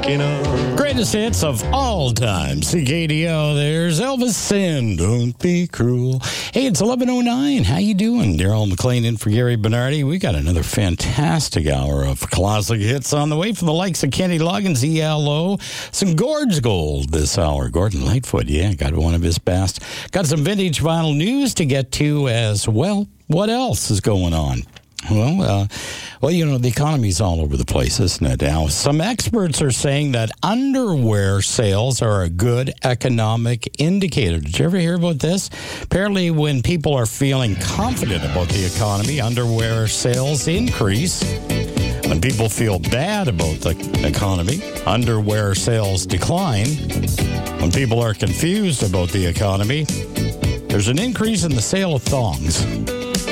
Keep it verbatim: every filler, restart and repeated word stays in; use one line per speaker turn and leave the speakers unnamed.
waking up.
Greatest hits of all time. C K D O, there's Elvis and Don't Be Cruel. Hey, it's eleven oh nine. How you doing? Daryl McLean in for Gary Bernardi. We got another fantastic hour of classic hits on the way from the likes of Kenny Loggins, E L O. Some Gorge Gold this hour. Gordon Lightfoot, yeah, got one of his best. Got some vintage vinyl news to get to as well. What else is going on? Well, uh, well, you know, the economy's all over the place, isn't it? Now, some experts are saying that underwear sales are a good economic indicator. Did you ever hear about this? Apparently, when people are feeling confident about the economy, underwear sales increase. When people feel bad about the economy, underwear sales decline. When people are confused about the economy, there's an increase in the sale of thongs.